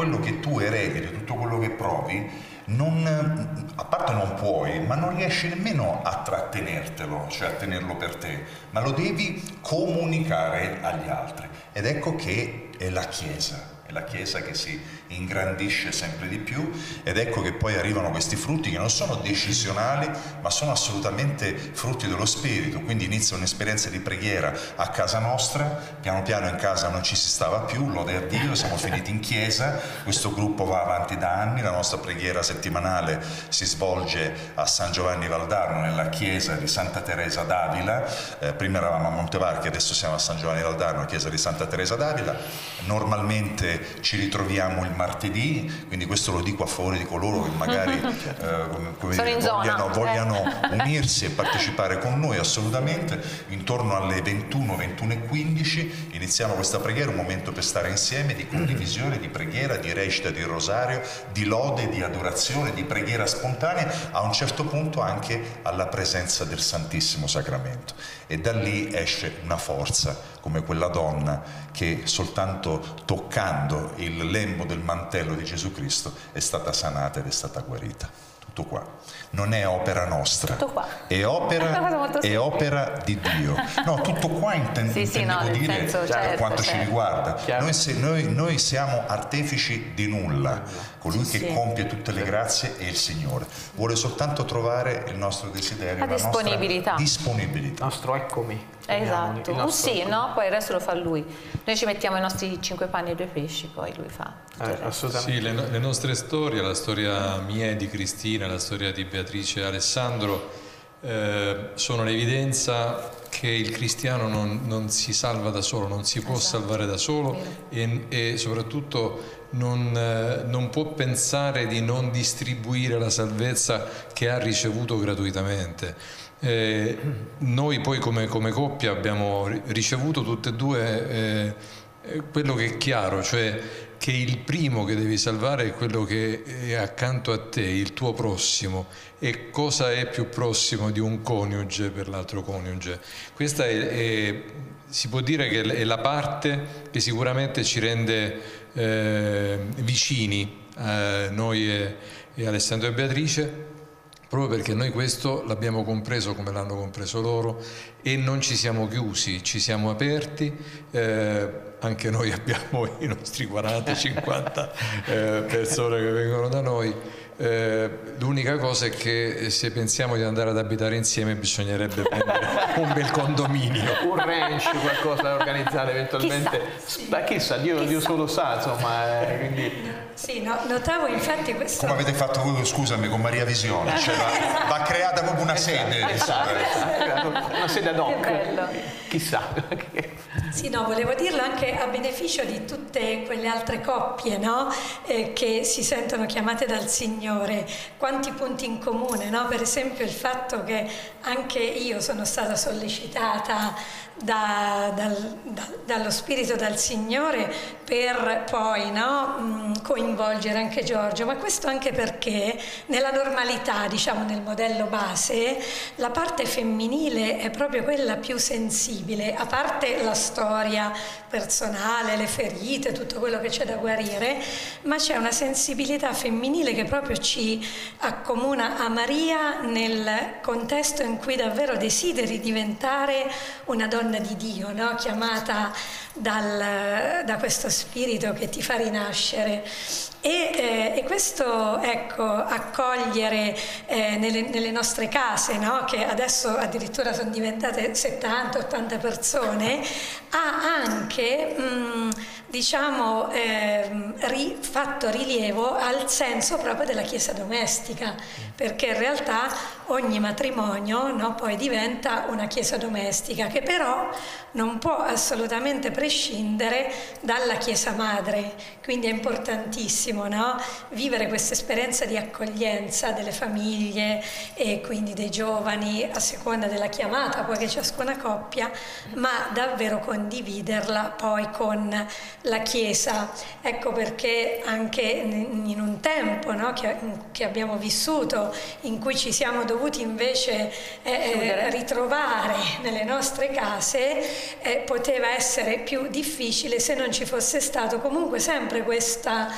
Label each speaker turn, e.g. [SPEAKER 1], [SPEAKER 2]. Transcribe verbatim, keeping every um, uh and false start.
[SPEAKER 1] quello che tu eredi, tutto quello che provi, non, a parte non puoi, ma non riesci nemmeno a trattenertelo, cioè a tenerlo per te, ma lo devi comunicare agli altri. Ed ecco che è la Chiesa. La Chiesa che si ingrandisce sempre di più, ed ecco che poi arrivano questi frutti che non sono decisionali, ma sono assolutamente frutti dello Spirito. Quindi inizia un'esperienza di preghiera a casa nostra, piano piano in casa non ci si stava più, lode a Dio, siamo finiti in chiesa, questo gruppo va avanti da anni, la nostra preghiera settimanale si svolge a San Giovanni Valdarno, nella chiesa di Santa Teresa d'Avila, eh, prima eravamo a Montevarchi, adesso siamo a San Giovanni Valdarno, la chiesa di Santa Teresa d'Avila. Normalmente ci ritroviamo il martedì, quindi questo lo dico a favore di coloro che magari eh, come dire, vogliano, vogliano unirsi e partecipare con noi, assolutamente. Intorno alle ventuno, ventuno e quindici iniziamo questa preghiera, un momento per stare insieme, di condivisione, di preghiera, di recita di rosario, di lode, di adorazione, di preghiera spontanea, a un certo punto anche alla presenza del Santissimo Sacramento, e da lì esce una forza come quella donna che soltanto toccando il lembo del mantello di Gesù Cristo è stata sanata ed è stata guarita. Tutto qua. Non è opera nostra,
[SPEAKER 2] tutto qua.
[SPEAKER 1] È opera, è opera di Dio. No, tutto qua inten sì, sì, intendevo no, dire senso, per certo, quanto certo. ci riguarda. Noi, se, noi, noi siamo artefici di nulla. Colui sì, che sì. compie tutte le grazie è il Signore. Vuole soltanto trovare il nostro desiderio,
[SPEAKER 2] la, la disponibilità.
[SPEAKER 1] nostra disponibilità.
[SPEAKER 3] Il nostro eccomi.
[SPEAKER 2] Esatto, un sì,
[SPEAKER 3] eccomi.
[SPEAKER 2] no? Poi il resto lo fa Lui. Noi ci mettiamo i nostri cinque panni e due pesci, poi Lui fa.
[SPEAKER 3] Eh, assolutamente.
[SPEAKER 4] Sì, le, le nostre storie, la storia mia e di Cristina, la storia di Beatrice e Alessandro, eh, sono l'evidenza che il cristiano non, non si salva da solo, non si può esatto. salvare da solo e, e soprattutto non, eh, non può pensare di non distribuire la salvezza che ha ricevuto gratuitamente. Eh, noi poi come, come coppia abbiamo ricevuto tutte e due eh, quello che è chiaro, cioè che il primo che devi salvare è quello che è accanto a te, il tuo prossimo. E cosa è più prossimo di un coniuge per l'altro coniuge? Questa è, è, si può dire che è la parte che sicuramente ci rende eh, vicini, eh, noi e, e Alessandro e Beatrice, proprio perché noi questo l'abbiamo compreso come l'hanno compreso loro e non ci siamo chiusi, ci siamo aperti, eh, anche noi abbiamo i nostri quaranta cinquanta eh, persone che vengono da noi. Eh, l'unica cosa è che se pensiamo di andare ad abitare insieme bisognerebbe prendere un bel condominio,
[SPEAKER 3] un ranch, qualcosa da organizzare eventualmente. Chissà, Beh, chissà Dio, chissà. Dio solo sa, insomma, eh, quindi...
[SPEAKER 5] Sì, no, notavo infatti questo...
[SPEAKER 1] Come avete fatto voi, scusami, con Maria Visione, cioè, va, va creata proprio una sede,
[SPEAKER 3] esatto, esatto, una sede ad hoc, chissà.
[SPEAKER 5] Sì, no, volevo dirlo anche a beneficio di tutte quelle altre coppie, no? eh, che si sentono chiamate dal Signore. Quanti punti in comune, no? Per esempio il fatto che anche io sono stata sollecitata da, dal, da, dallo Spirito, dal Signore, per poi no, mh, coinvolgere anche Giorgio, ma questo anche perché nella normalità, diciamo nel modello base, la parte femminile è proprio quella più sensibile, a parte la storia personale, le ferite, tutto quello che c'è da guarire, ma c'è una sensibilità femminile che proprio ci accomuna a Maria nel contesto in cui davvero desideri diventare una donna di Dio, no? Chiamata dal, da questo spirito che ti fa rinascere. E, eh, e questo, ecco, accogliere eh, nelle, nelle nostre case, no? Che adesso addirittura sono diventate settanta ottanta persone, ha anche, mh, diciamo, eh, ri, fatto rilievo al senso proprio della Chiesa domestica, perché in realtà ogni matrimonio, no, poi diventa una Chiesa domestica, che però non può assolutamente prescindere dalla Chiesa madre, quindi è importantissimo, no? Vivere questa esperienza di accoglienza delle famiglie e quindi dei giovani a seconda della chiamata poi che ciascuna coppia, ma davvero condividerla poi con la Chiesa. Ecco perché anche in un tempo, no, che, che abbiamo vissuto, in cui ci siamo dovuti invece eh, ritrovare nelle nostre case, eh, poteva essere più difficile se non ci fosse stato comunque sempre questa